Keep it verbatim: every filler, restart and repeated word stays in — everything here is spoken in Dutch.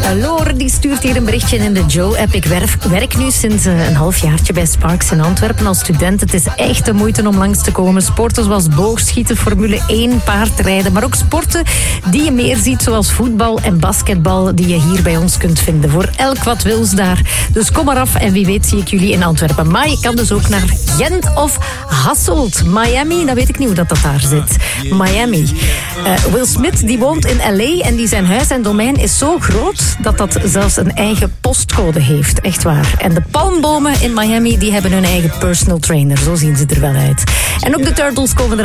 Uh, Lore die stuurt hier een berichtje in de Joe-app. Ik werf, werk nu sinds uh, een halfjaartje bij Sparks in Antwerpen als student. Het is echt de moeite om langs te komen. Sporten zoals boogschieten, Formule één, paardrijden. Maar ook sporten die je meer ziet zoals voetbal en basketbal die je hier bij ons kunt vinden. Voor elk wat wils daar. Dus kom maar af en wie weet zie ik jullie in Antwerpen. Maar je kan dus ook naar Gent of Hasselt. Miami, dat weet ik niet hoe dat, dat daar zit. Miami. Uh, Will Smith die woont in L A en die zijn huis en domein is zo groot dat dat zelfs een eigen postcode heeft. Echt waar. En de palmbomen in Miami die hebben hun eigen personal trainer. Zo zien ze er wel uit. En ook de Turtles komen eraan.